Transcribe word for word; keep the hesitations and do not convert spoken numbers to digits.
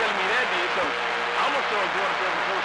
telling me that, then, so I'm gonna start going to